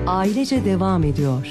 ailece devam ediyor.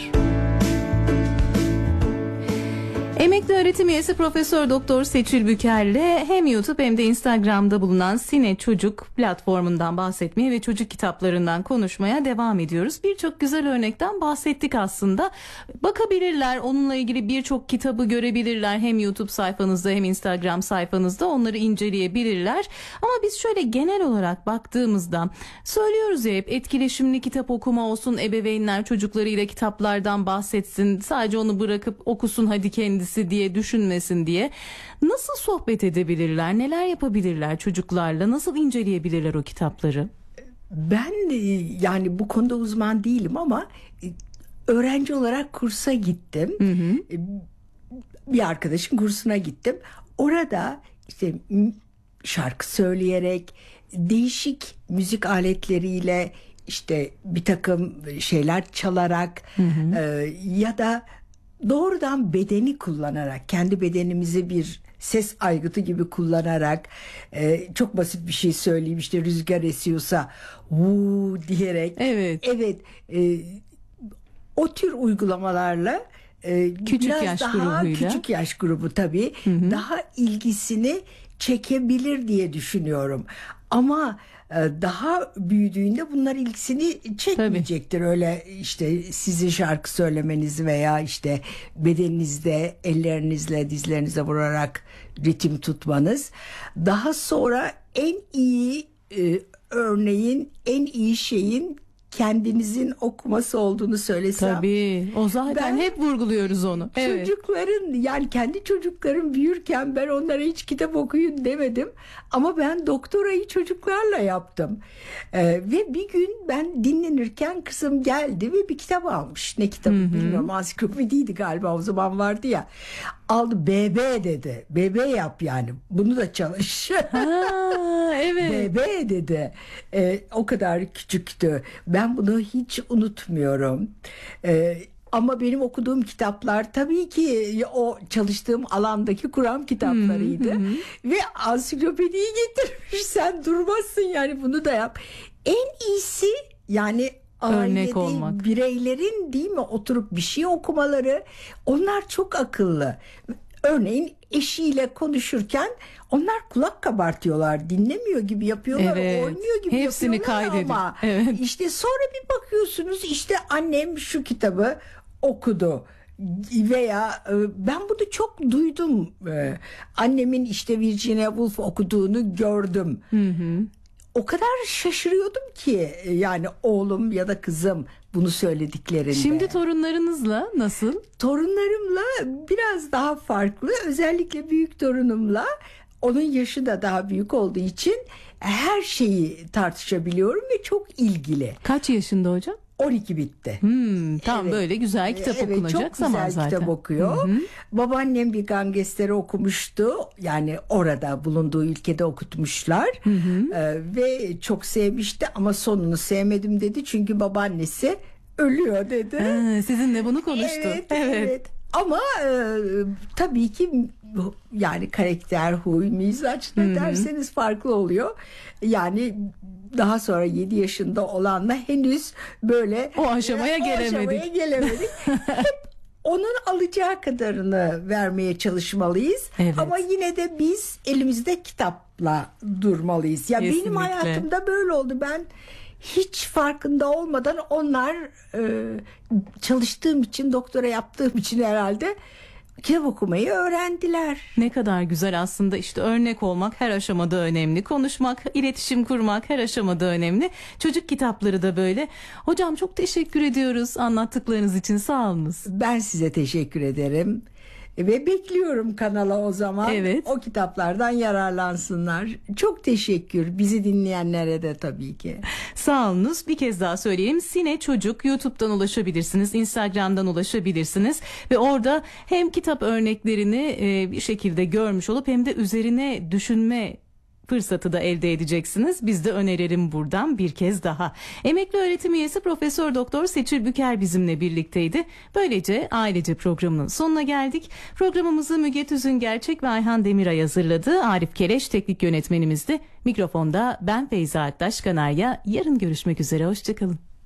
Emekli öğretim üyesi Profesör Doktor Seçil Büker'le hem YouTube hem de Instagram'da bulunan Sine Çocuk platformundan bahsetmeye ve çocuk kitaplarından konuşmaya devam ediyoruz. Birçok güzel örnekten bahsettik aslında. Bakabilirler, onunla ilgili birçok kitabı görebilirler. Hem YouTube sayfanızda hem Instagram sayfanızda onları inceleyebilirler. Ama biz şöyle genel olarak baktığımızda söylüyoruz ya, hep etkileşimli kitap okuma olsun, ebeveynler çocuklarıyla kitaplardan bahsetsin, sadece onu bırakıp okusun hadi kendisi diye düşünmesin diye. Nasıl sohbet edebilirler, neler yapabilirler çocuklarla, nasıl inceleyebilirler o kitapları? Ben yani bu konuda uzman değilim ama öğrenci olarak kursa gittim. Hı hı. Bir arkadaşın kursuna gittim. Orada işte şarkı söyleyerek, değişik müzik aletleriyle, işte bir takım şeyler çalarak, hı hı, ya da doğrudan bedeni kullanarak, kendi bedenimizi bir ses aygıtı gibi kullanarak, çok basit bir şey söyleyeyim, işte rüzgar esiyorsa vuu diyerek, evet, o tür uygulamalarla küçük yaş grubuyla, küçük yaş grubu tabii, hı hı, daha ilgisini çekebilir diye düşünüyorum. Ama daha büyüdüğünde bunlar ilgisini çekmeyecektir. Tabii. Öyle işte sizin şarkı söylemeniz veya işte bedeninizde ellerinizle dizlerinize vurarak ritim tutmanız. Daha sonra en iyi örneğin, en iyi şeyin kendinizin okuması olduğunu söylesem. Tabii, o zaten hep vurguluyoruz onu. Çocukların, yani kendi çocuklarım büyürken ben onlara hiç kitap okuyun demedim. Ama ben doktorayı çocuklarla yaptım. Ve bir gün ben dinlenirken kızım geldi ve bir kitap almış. Ne kitabı, hı hı, bilmiyorum, ansiklopediydi galiba, o zaman vardı ya. Aldı, BB dedi. BB yap yani. Bunu da çalış. Evet. BB dedi. O kadar küçüktü. Ben bunu hiç unutmuyorum. Ama benim okuduğum kitaplar tabii ki o çalıştığım alandaki Kur'an kitaplarıydı. Ve ansiklopediyi getirmiş. Sen durmazsın yani, bunu da yap. En iyisi yani örnek olmak. Bireylerin değil mi oturup bir şey okumaları. Onlar çok akıllı. Örneğin eşiyle konuşurken onlar kulak kabartıyorlar, dinlemiyor gibi yapıyorlar, oynuyor gibi hepsini yapıyorlar kaydedin. Ama işte sonra bir bakıyorsunuz, işte annem şu kitabı okudu veya ben bunu çok duydum, annemin işte Virginia Woolf okuduğunu gördüm. Hı hı. O kadar şaşırıyordum ki yani oğlum ya da kızım bunu söylediklerinde. Şimdi torunlarınızla nasıl? Torunlarımla biraz daha farklı. Özellikle büyük torunumla, onun yaşı da daha büyük olduğu için her şeyi tartışabiliyorum ve çok ilgili. Kaç yaşında hocam? 12 bitti. Tam evet, böyle güzel kitap okunacak zaman zaten. Çok güzel kitap okuyor. Hı-hı. Babaannem bir gangsteri okumuştu. Yani orada bulunduğu ülkede okutmuşlar. Ve çok sevmişti ama sonunu sevmedim dedi. Çünkü babaannesi ölüyor dedi. Sizinle bunu konuştu. Evet. Ama tabii ki yani karakter, huy, mizaç ne derseniz farklı oluyor. Yani daha sonra 7 yaşında olanla henüz böyle o aşamaya gelemedik. Hep onun alacağı kadarını vermeye çalışmalıyız. Evet. Ama yine de biz elimizde kitapla durmalıyız. Ya benim hayatımda böyle oldu. Ben hiç farkında olmadan onlar çalıştığım için, doktora yaptığım için herhalde kitap okumayı öğrendiler. Ne kadar güzel aslında, işte örnek olmak her aşamada önemli. Konuşmak, iletişim kurmak her aşamada önemli. Çocuk kitapları da böyle. Hocam çok teşekkür ediyoruz anlattıklarınız için, sağ olunuz. Ben size teşekkür ederim. Ve bekliyorum kanala o zaman. Evet. O kitaplardan yararlansınlar. Çok teşekkür. Bizi dinleyenlere de tabii ki. Sağ olunuz. Bir kez daha söyleyeyim. Sine Çocuk YouTube'dan ulaşabilirsiniz. Instagram'dan ulaşabilirsiniz. Ve orada hem kitap örneklerini bir şekilde görmüş olup hem de üzerine düşünme fırsatı da elde edeceksiniz. Biz de önerelim buradan bir kez daha. Emekli öğretim üyesi Profesör Doktor Seçil Büker bizimle birlikteydi. Böylece ailece programının sonuna geldik. Programımızı Müge Tüzün Gerçek ve Ayhan Demiray hazırladı. Arif Keleş teknik yönetmenimizdi. Mikrofonda ben Feyza Aktaş Kanarya. Yarın görüşmek üzere. Hoşçakalın.